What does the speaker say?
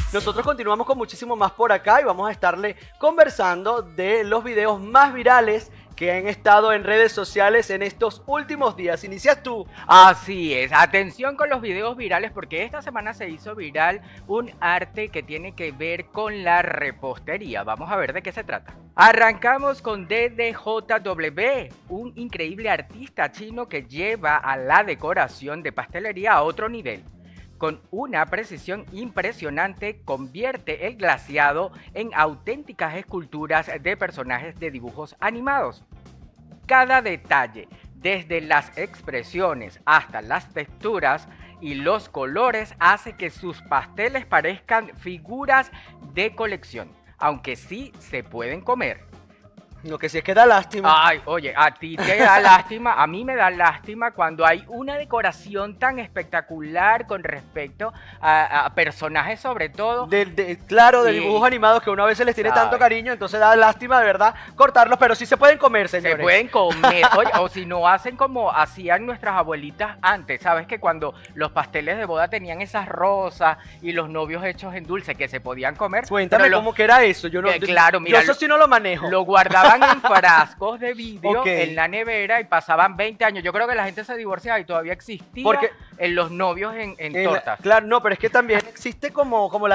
Nosotros continuamos con muchísimo más por acá y vamos a estarle conversando de los videos más virales que han estado en redes sociales en estos últimos días. Inicias tú. Así es, atención con los videos virales porque esta semana se hizo viral un arte que tiene que ver con la repostería. Vamos a ver de qué se trata. Arrancamos con DDJW, un increíble artista chino que lleva a la decoración de pastelería a otro nivel. Con una precisión impresionante, convierte el glaseado en auténticas esculturas de personajes de dibujos animados. Cada detalle, desde las expresiones hasta las texturas y los colores, hace que sus pasteles parezcan figuras de colección, aunque sí se pueden comer. Lo que sí es que da lástima. Ay, oye, a ti te da lástima, a mí me da lástima cuando hay una decoración tan espectacular con respecto a personajes sobre todo. Claro, de Y, dibujos animados que uno a veces les tiene tanto ¿sabes? cariño, entonces da lástima de verdad cortarlos, pero sí se pueden comer, señores. Se pueden comer, oye, o si no hacen como hacían nuestras abuelitas antes, ¿sabes? Que cuando los pasteles de boda tenían esas rosas y los novios hechos en dulce que se podían comer. Cuéntame cómo que era eso, yo no, claro, mira, yo eso sí no lo manejo. Lo guardaban en frascos de vidrio Ok. en la nevera y pasaban 20 años. Yo creo que la gente se divorciaba y todavía existía Porque en los novios en tortas. claro, no, pero es que también existe como la